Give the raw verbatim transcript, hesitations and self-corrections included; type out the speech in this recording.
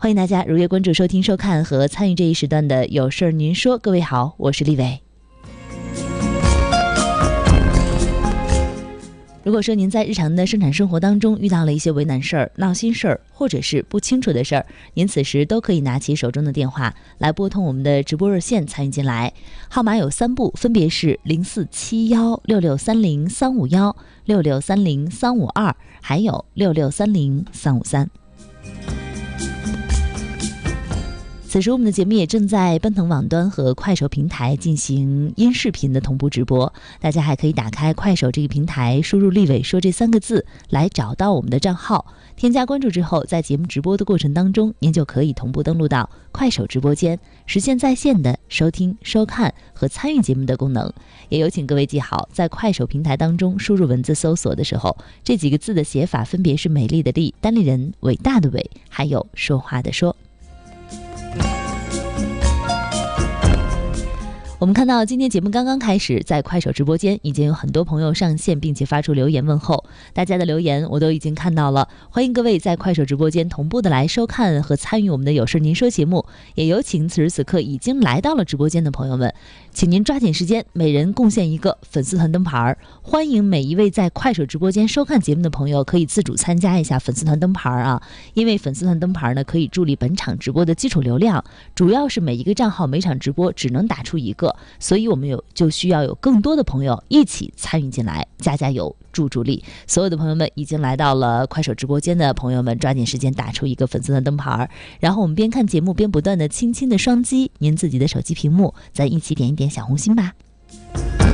欢迎大家如约关注、收听、收看和参与这一时段的有事儿您说。各位好，我是立伟。如果说您在日常的生产生活当中遇到了一些为难事儿、闹心事儿，或者是不清楚的事儿，您此时都可以拿起手中的电话来拨通我们的直播热线参与进来，号码有三部，分别是零四七幺六六三零三五幺、六六三零三五二，还有六六三零三五三。此时我们的节目也正在奔腾网端和快手平台进行音视频的同步直播，大家还可以打开快手这个平台，输入立伟说这三个字来找到我们的账号，添加关注之后，在节目直播的过程当中，您就可以同步登录到快手直播间，实现在线的收听、收看和参与节目的功能。也有请各位记好，在快手平台当中输入文字搜索的时候，这几个字的写法分别是美丽的丽、单立人、伟大的伟，还有说话的说。我们看到今天节目刚刚开始，在快手直播间已经有很多朋友上线，并且发出留言问候，大家的留言我都已经看到了，欢迎各位在快手直播间同步的来收看和参与我们的有事您说节目。也有请此时此刻已经来到了直播间的朋友们，请您抓紧时间，每人贡献一个粉丝团灯牌。欢迎每一位在快手直播间收看节目的朋友可以自主参加一下粉丝团灯牌啊，因为粉丝团灯牌呢可以助力本场直播的基础流量，主要是每一个账号每场直播只能打出一个，所以我们有就需要有更多的朋友一起参与进来，加加油，助助力。所有的朋友们已经来到了快手直播间的朋友们，抓紧时间打出一个粉丝团灯牌，然后我们边看节目边不断的轻轻的双击您自己的手机屏幕，咱一起点一点小红心吧。